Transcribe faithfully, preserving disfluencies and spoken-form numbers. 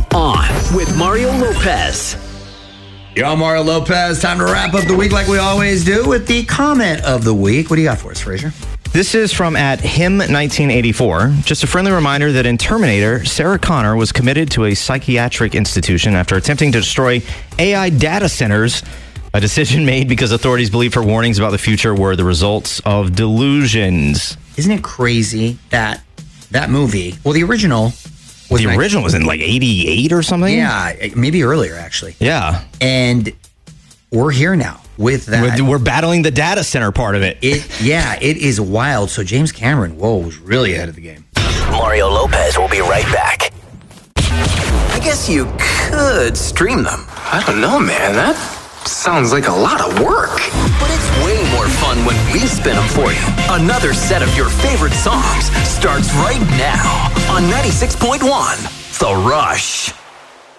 On with Mario Lopez. Yo, Mario Lopez. Time to wrap up the week like we always do with the comment of the week. What do you got for us, Frazier? This is from at him nineteen eighty-four. Just a friendly reminder that in Terminator, Sarah Connor was committed to a psychiatric institution after attempting to destroy A I data centers, a decision made because authorities believe her warnings about the future were the results of delusions. Isn't it crazy that that movie, well, the original was The nice. original was in like eighty-eight or something? Yeah, maybe earlier, actually. Yeah. And we're here now with that. We're, we're battling the data center part of it. It, yeah, it is wild. So James Cameron, whoa, was really ahead of the game. Mario Lopez will be right back. I guess you could stream them. I don't know, man. That sounds like a lot of work. But it's way more fun when we spin them for you. Another set of your favorite songs starts right now on ninety-six point one The Rush.